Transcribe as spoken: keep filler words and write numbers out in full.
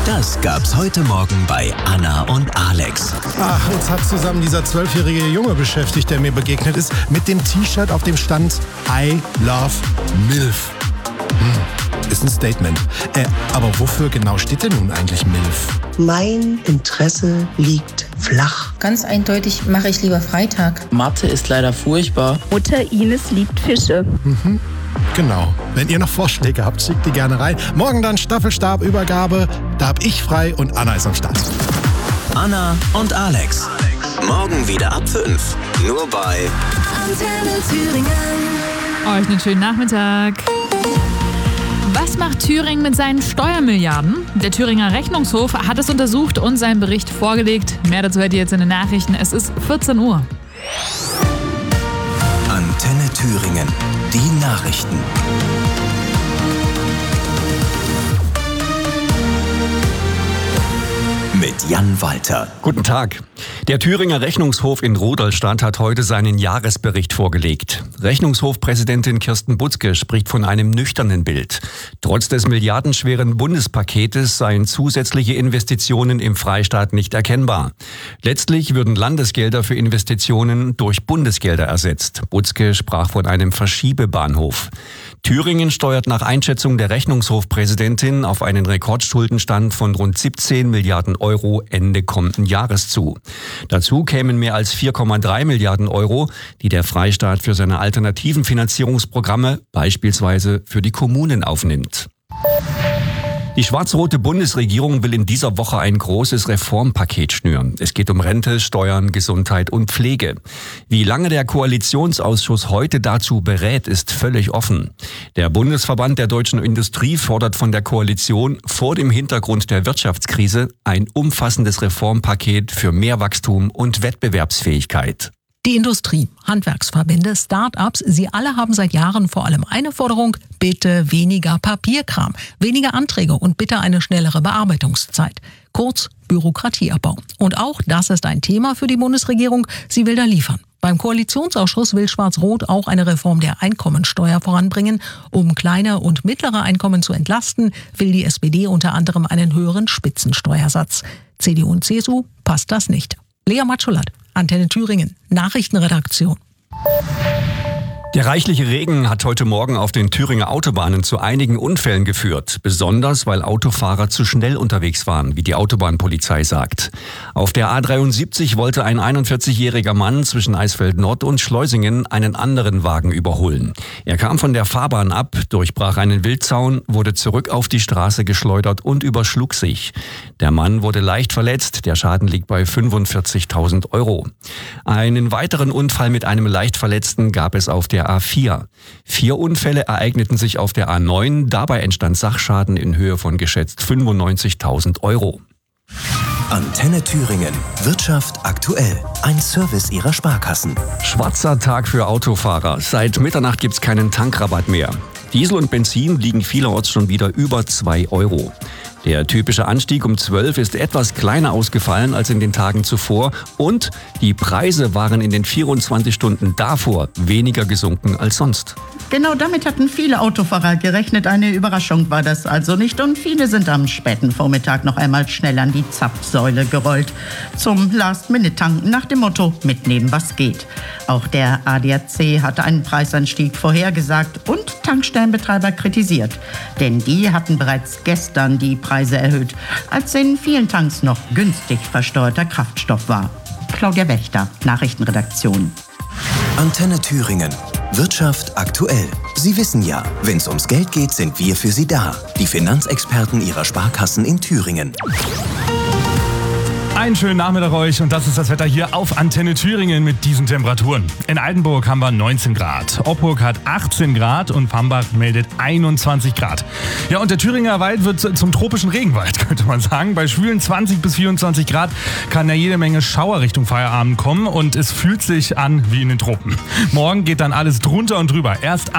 Das gab's heute Morgen bei Anna und Alex. Ach, uns hat zusammen dieser zwölfjährige Junge beschäftigt, der mir begegnet ist, mit dem T-Shirt, auf dem stand I love MILF. Hm, ist ein Statement. Äh, aber wofür genau steht denn nun eigentlich MILF? Mein Interesse liegt flach. Ganz eindeutig mache ich lieber Freitag. Mathe ist leider furchtbar. Mutter Ines liebt Fische. Mhm. Genau. Wenn ihr noch Vorschläge habt, schickt die gerne rein. Morgen dann Staffelstabübergabe. Da hab ich frei und Anna ist am Start. Anna und Alex. Morgen wieder ab fünf. Nur bei Antenne Thüringen. Euch einen schönen Nachmittag. Was macht Thüringen mit seinen Steuermilliarden? Der Thüringer Rechnungshof hat es untersucht und seinen Bericht vorgelegt. Mehr dazu hört ihr jetzt in den Nachrichten. Es ist vierzehn Uhr. Antenne Thüringen. Die Nachrichten. Mit Jan Walter. Guten Tag. Der Thüringer Rechnungshof in Rudolstadt hat heute seinen Jahresbericht vorgelegt. Rechnungshofpräsidentin Kirsten Butzke spricht von einem nüchternen Bild. Trotz des milliardenschweren Bundespaketes seien zusätzliche Investitionen im Freistaat nicht erkennbar. Letztlich würden Landesgelder für Investitionen durch Bundesgelder ersetzt. Butzke sprach von einem Verschiebebahnhof. Thüringen steuert nach Einschätzung der Rechnungshofpräsidentin auf einen Rekordschuldenstand von rund siebzehn Milliarden Euro Ende kommenden Jahres zu. Dazu kämen mehr als vier Komma drei Milliarden Euro, die der Freistaat für seine alternativen Finanzierungsprogramme, beispielsweise für die Kommunen, aufnimmt. Die schwarz-rote Bundesregierung will in dieser Woche ein großes Reformpaket schnüren. Es geht um Rente, Steuern, Gesundheit und Pflege. Wie lange der Koalitionsausschuss heute dazu berät, ist völlig offen. Der Bundesverband der deutschen Industrie fordert von der Koalition vor dem Hintergrund der Wirtschaftskrise ein umfassendes Reformpaket für mehr Wachstum und Wettbewerbsfähigkeit. Die Industrie, Handwerksverbände, Start-ups, sie alle haben seit Jahren vor allem eine Forderung: bitte weniger Papierkram, weniger Anträge und bitte eine schnellere Bearbeitungszeit. Kurz Bürokratieabbau. Und auch das ist ein Thema für die Bundesregierung. Sie will da liefern. Beim Koalitionsausschuss will Schwarz-Rot auch eine Reform der Einkommensteuer voranbringen. Um kleine und mittlere Einkommen zu entlasten, will die S P D unter anderem einen höheren Spitzensteuersatz. C D U und C S U passt das nicht. Lea Matschulat, Antenne Thüringen, Nachrichtenredaktion. Der reichliche Regen hat heute Morgen auf den Thüringer Autobahnen zu einigen Unfällen geführt. Besonders, weil Autofahrer zu schnell unterwegs waren, wie die Autobahnpolizei sagt. Auf der A dreiundsiebzig wollte ein einundvierzigjähriger Mann zwischen Eisfeld Nord und Schleusingen einen anderen Wagen überholen. Er kam von der Fahrbahn ab, durchbrach einen Wildzaun, wurde zurück auf die Straße geschleudert und überschlug sich. Der Mann wurde leicht verletzt. Der Schaden liegt bei fünfundvierzigtausend Euro. Einen weiteren Unfall mit einem Leichtverletzten gab es auf der A vier. Vier Unfälle ereigneten sich auf der A neun. Dabei entstand Sachschaden in Höhe von geschätzt fünfundneunzigtausend Euro. Antenne Thüringen. Wirtschaft aktuell. Ein Service ihrer Sparkassen. Schwarzer Tag für Autofahrer. Seit Mitternacht gibt's keinen Tankrabatt mehr. Diesel und Benzin liegen vielerorts schon wieder über zwei Euro. Der typische Anstieg um zwölf ist etwas kleiner ausgefallen als in den Tagen zuvor und die Preise waren in den vierundzwanzig Stunden davor weniger gesunken als sonst. Genau damit hatten viele Autofahrer gerechnet. Eine Überraschung war das also nicht und viele sind am späten Vormittag noch einmal schnell an die Zapfsäule gerollt. Zum Last-Minute-Tanken nach dem Motto: mitnehmen, was geht. Auch der A D A C hatte einen Preisanstieg vorhergesagt und Tankstellenbetreiber kritisiert. Denn die hatten bereits gestern die Preise erhöht, als in vielen Tanks noch günstig versteuerter Kraftstoff war. Claudia Wächter, Nachrichtenredaktion. Antenne Thüringen. Wirtschaft aktuell. Sie wissen ja, wenn es ums Geld geht, sind wir für Sie da. Die Finanzexperten Ihrer Sparkassen in Thüringen. Einen schönen Nachmittag euch und das ist das Wetter hier auf Antenne Thüringen mit diesen Temperaturen. In Altenburg haben wir neunzehn Grad, Oppurg hat achtzehn Grad und Pambach meldet einundzwanzig Grad. Ja, und der Thüringer Wald wird zum tropischen Regenwald, könnte man sagen. Bei schwülen zwanzig bis vierundzwanzig Grad kann ja jede Menge Schauer Richtung Feierabend kommen und es fühlt sich an wie in den Tropen. Morgen geht dann alles drunter und drüber. Erst